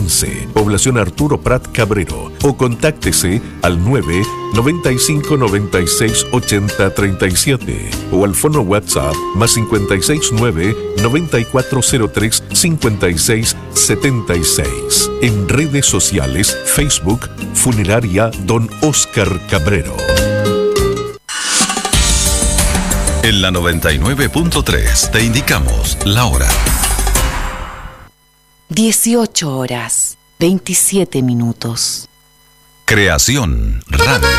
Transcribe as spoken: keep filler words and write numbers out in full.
quince, Población Arturo Prat Cabrero, o contáctese al nueve noventa y cinco noventa y seis ochenta treinta y siete o al fono WhatsApp más cincuenta y seis nueve noventa y cuatro cero tres cincuenta y seis setenta y seis. En redes sociales, Facebook, Funeraria Don Oscar Cabrero. En la noventa y nueve punto tres te indicamos la hora. dieciocho horas, veintisiete minutos. Creación Radio.